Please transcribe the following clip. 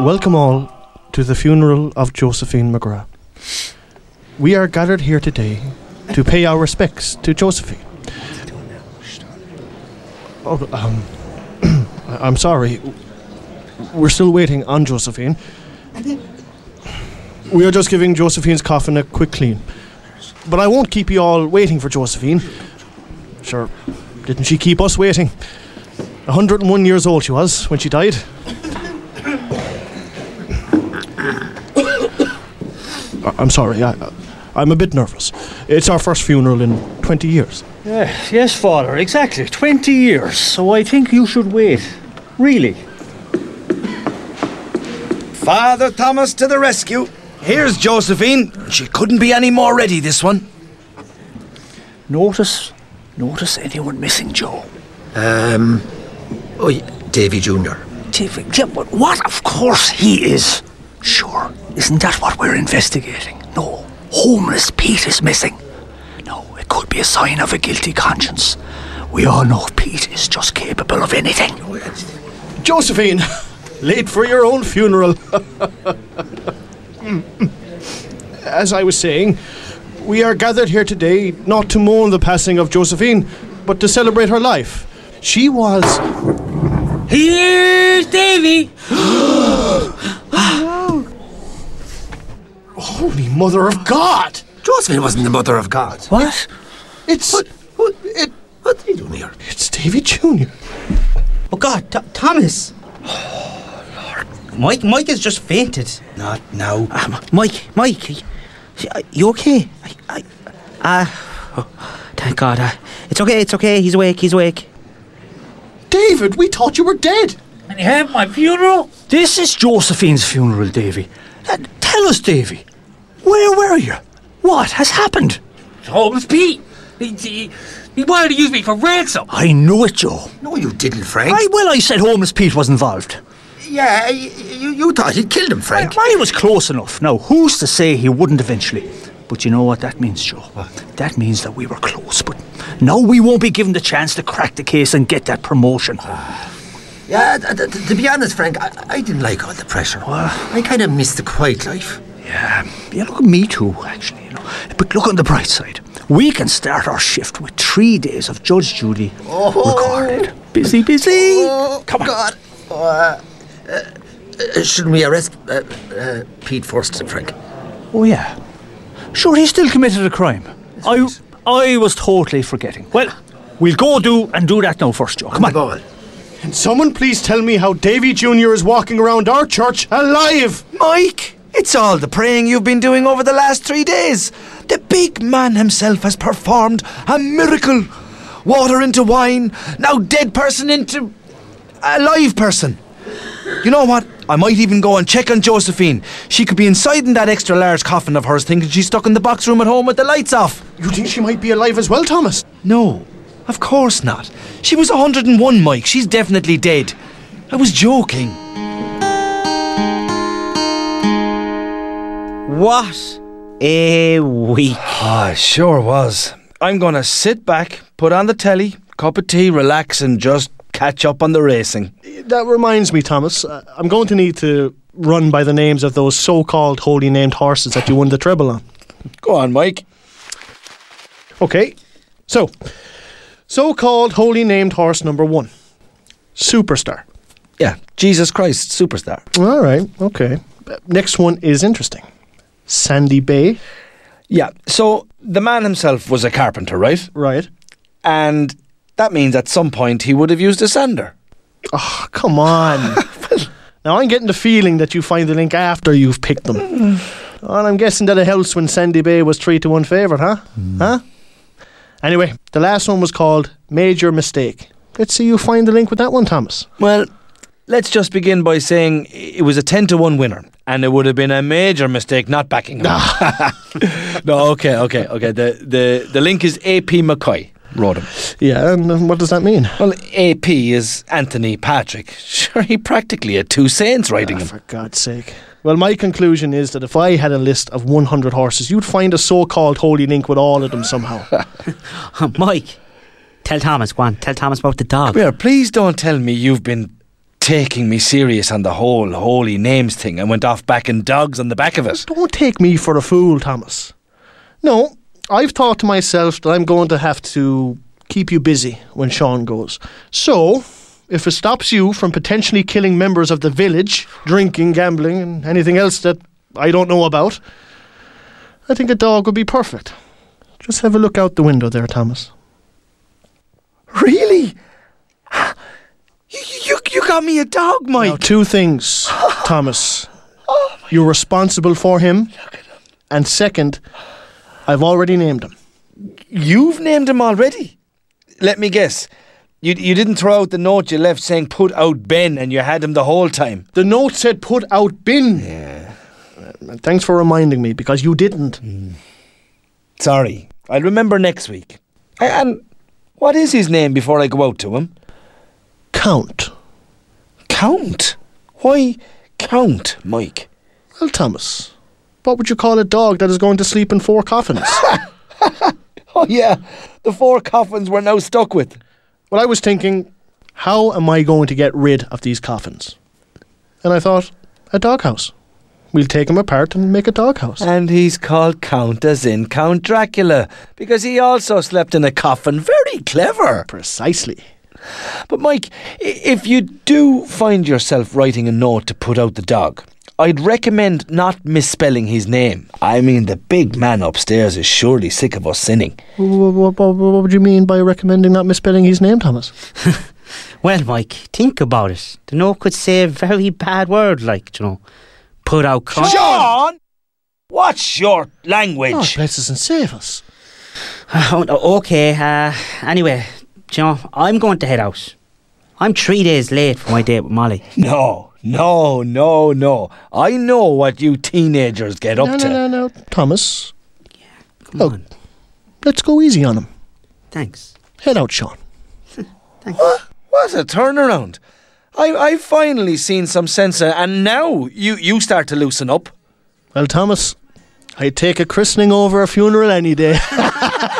Welcome all to the funeral of Josephine McGrath. We are gathered here today to pay our respects to Josephine. I'm sorry. We're still waiting on Josephine. We are just giving Josephine's coffin a quick clean. But I won't keep you all waiting for Josephine. Sure, didn't she keep us waiting? 101 years old she was when she died. I'm sorry, I'm a bit nervous. It's our first funeral in 20 years. Yes, Father, exactly. 20 years. So I think you should wait. Really. Father Thomas to the rescue. Here's Josephine. She couldn't be any more ready, this one. Notice anyone missing, Joe? Davy Jr. Davy, yeah, but what? Of course he is. Sure. Isn't that what we're investigating? No. Homeless Pete is missing. No, it could be a sign of a guilty conscience. We all know Pete is just capable of anything. Josephine, late for your own funeral. As I was saying, we are gathered here today not to mourn the passing of Josephine, but to celebrate her life. She was... Here's Davy! Holy Mother of God! Josephine wasn't the mother of God. What? It's... What are you doing here? It's Davy Jr. Oh God, Thomas! Mike has just fainted. Not now. Mike, you okay? Thank God. It's okay. He's awake. David, we thought you were dead. And you have my funeral? This is Josephine's funeral, Davy. Tell us, Davy. Where were you? What has happened? Homeless Pete. He wanted to use me for ransom. I knew it, Joe. No, you didn't, Frank. I said Homeless Pete was involved. Yeah, you thought he'd killed him, Frank. I was close enough. Now, who's to say he wouldn't eventually? But you know what that means, Joe? What? That means that we were close, but now we won't be given the chance to crack the case and get that promotion. Yeah, to be honest, Frank, I didn't like all the pressure. I kind of missed the quiet life. Yeah, look, me too, actually, But look on the bright side. We can start our shift with 3 days of Judge Judy recorded. Busy. Oh, Come on. God. Shouldn't we arrest Pete first, Frank? Oh, yeah. Sure, he still committed a crime. I was totally forgetting. Well, we'll go do that now first, Joe. Come on. Can someone please tell me how Davy Jr. is walking around our church alive? Mike, it's all the praying you've been doing over the last 3 days. The big man himself has performed a miracle. Water into wine, now dead person into a live person. You know what? I might even go and check on Josephine. She could be inside in that extra large coffin of hers thinking she's stuck in the box room at home with the lights off. You think she might be alive as well, Thomas? No, of course not. She was 101, Mike. She's definitely dead. I was joking. What a week. I sure was. I'm going to sit back, put on the telly, cup of tea, relax and just catch up on the racing. That reminds me, Thomas, I'm going to need to run by the names of those so-called holy named horses that you won the treble on. Go on, Mike. Okay, so-called holy named horse number 1, Superstar. Yeah, Jesus Christ, superstar. All right, okay. Next one is interesting. Sandy Bay. Yeah, so the man himself was a carpenter, right? Right. And that means at some point he would have used a sander. Oh, come on. Now I'm getting the feeling that you find the link after you've picked them. And I'm guessing that it helps when Sandy Bay was 3-1 favourite, huh? Huh? Anyway, the last one was called Major Mistake. Let's see you find the link with that one, Thomas. Well, let's just begin by saying it was a 10-1 winner, and it would have been a major mistake not backing him. No, okay. The link is A.P. McCoy wrote him. Yeah, and what does that mean? Well, A.P. is Anthony Patrick. Sure, he practically had 2 saints writing him. For God's sake. Well, my conclusion is that if I had a list of 100 horses, you'd find a so-called holy link with all of them somehow. Mike, tell Thomas, go on, tell Thomas about the dog. Come here, please don't tell me you've been taking me serious on the whole holy names thing and went off backing dogs on the back of it. Don't take me for a fool, Thomas. No, I've thought to myself that I'm going to have to keep you busy when Sean goes. So, if it stops you from potentially killing members of the village, drinking, gambling, and anything else that I don't know about, I think a dog would be perfect. Just have a look out the window there, Thomas. Really? You got me a dog, Mike. Now, two things, Thomas. You're responsible for him. And second, I've already named him. You've named him already? Let me guess. You didn't throw out the note you left saying put out Ben and you had him the whole time. The note said put out bin. Yeah. Thanks for reminding me, because you didn't. Sorry. I'll remember next week. And what is his name before I go out to him? Count. Count? Why Count, Mike? Well, Thomas, what would you call a dog that is going to sleep in 4 coffins? Oh yeah, the 4 coffins we're now stuck with. Well, I was thinking, how am I going to get rid of these coffins? And I thought, a doghouse. We'll take them apart and make a doghouse. And he's called Count as in Count Dracula, because he also slept in a coffin. Very clever. Precisely. But Mike, if you do find yourself writing a note to put out the dog, I'd recommend not misspelling his name. I mean, the big man upstairs is surely sick of us sinning. What would you mean by recommending not misspelling his name, Thomas? Well, Mike, think about it. The note could say a very bad word, like, put out... Sean! What's your language? Oh, bless us and save us. Okay, anyway, I'm going to head out. I'm 3 days late for my date with Molly. No. I know what you teenagers get up to. No. Thomas. Yeah, come on. Let's go easy on him. Thanks. Head out, Sean. Thanks. What a turnaround. I've finally seen some sense, and now you start to loosen up. Well, Thomas, I'd take a christening over a funeral any day.